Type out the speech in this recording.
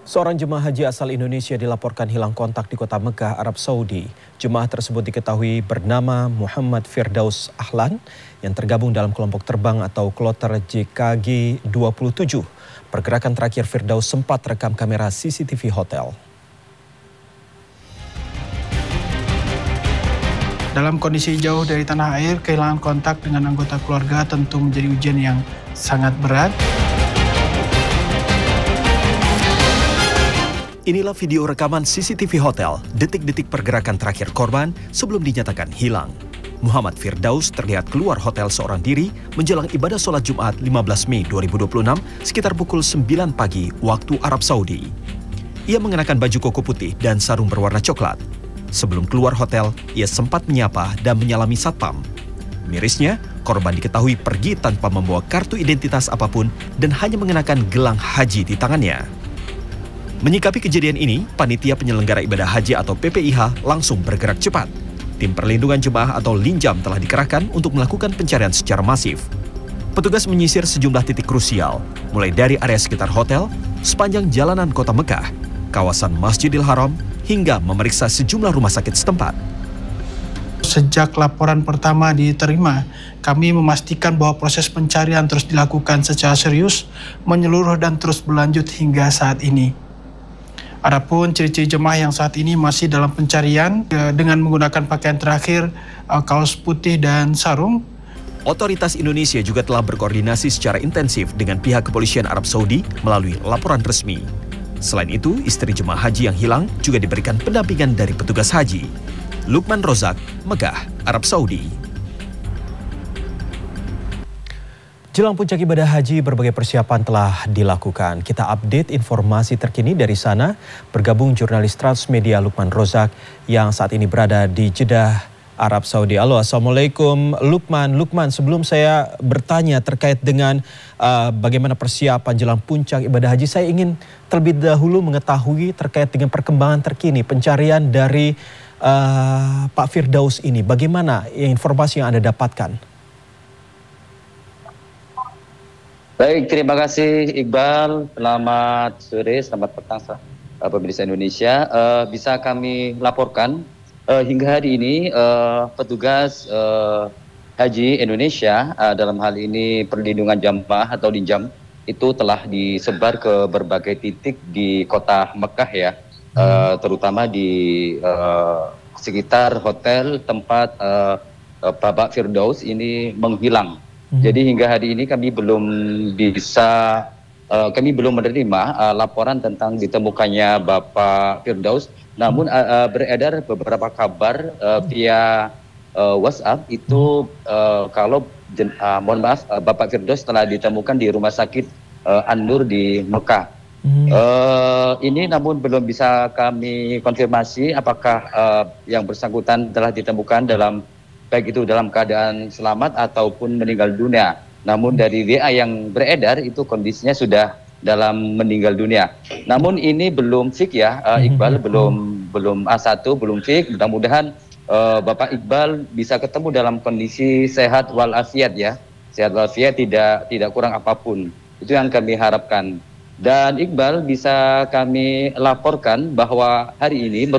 Seorang jemaah haji asal Indonesia dilaporkan hilang kontak di kota Mekah, Arab Saudi. Jemaah tersebut diketahui bernama Muhammad Firdaus Ahlan yang tergabung dalam kelompok terbang atau kloter JKG 27. Pergerakan terakhir Firdaus sempat rekam kamera CCTV hotel. Dalam kondisi jauh dari tanah air, kehilangan kontak dengan anggota keluarga tentu menjadi ujian yang sangat berat. Inilah video rekaman CCTV hotel, detik-detik pergerakan terakhir korban sebelum dinyatakan hilang. Muhammad Firdaus terlihat keluar hotel seorang diri menjelang ibadah sholat Jumat 15 Mei 2026 sekitar pukul 9 pagi waktu Arab Saudi. Ia mengenakan baju koko putih dan sarung berwarna coklat. Sebelum keluar hotel, ia sempat menyapa dan menyalami satpam. Mirisnya, korban diketahui pergi tanpa membawa kartu identitas apapun dan hanya mengenakan gelang haji di tangannya. Menyikapi kejadian ini, panitia penyelenggara ibadah haji atau PPIH langsung bergerak cepat. Tim perlindungan jemaah atau Linjam telah dikerahkan untuk melakukan pencarian secara masif. Petugas menyisir sejumlah titik krusial, mulai dari area sekitar hotel, sepanjang jalanan kota Mekah, kawasan Masjidil Haram, hingga memeriksa sejumlah rumah sakit setempat. Sejak laporan pertama diterima, kami memastikan bahwa proses pencarian terus dilakukan secara serius, menyeluruh dan terus berlanjut hingga saat ini. Adapun ciri-ciri jemaah yang saat ini masih dalam pencarian dengan menggunakan pakaian terakhir, kaos putih dan sarung. Otoritas Indonesia juga telah berkoordinasi secara intensif dengan pihak kepolisian Arab Saudi melalui laporan resmi. Selain itu, istri jemaah haji yang hilang juga diberikan pendampingan dari petugas haji. Lukman Rozak, Mekah, Arab Saudi. Jelang puncak ibadah haji, berbagai persiapan telah dilakukan. Kita update informasi terkini dari sana. Bergabung jurnalis Transmedia Lukman Rozak yang saat ini berada di Jeddah, Arab Saudi. Halo, Assalamualaikum Lukman. Lukman, sebelum saya bertanya terkait dengan bagaimana persiapan jelang puncak ibadah haji, saya ingin terlebih dahulu mengetahui terkait dengan perkembangan terkini pencarian dari Pak Firdaus ini. Bagaimana informasi yang Anda dapatkan? Baik, terima kasih Iqbal. Selamat sore, selamat petang pemirsa Indonesia. Bisa kami laporkan hingga hari ini petugas haji Indonesia dalam hal ini perlindungan jamaah atau Linjam itu telah disebar ke berbagai titik di kota Mekah ya, terutama di sekitar hotel tempat Bapak Firdaus ini menghilang. Jadi hingga hari ini kami belum menerima laporan tentang ditemukannya Bapak Firdaus. Namun beredar beberapa kabar via WhatsApp itu kalau mohon maaf Bapak Firdaus telah ditemukan di rumah sakit An-Nur di Mekah. Ini namun belum bisa kami konfirmasi apakah yang bersangkutan telah ditemukan baik itu dalam keadaan selamat ataupun meninggal dunia. Namun dari WA yang beredar itu kondisinya sudah dalam meninggal dunia. Namun ini belum fix ya, Iqbal, belum A1, belum fix. Mudah-mudahan Bapak Iqbal bisa ketemu dalam kondisi sehat walafiat ya. Sehat walafiat, tidak kurang apapun. Itu yang kami harapkan. Dan Iqbal bisa kami laporkan bahwa hari ini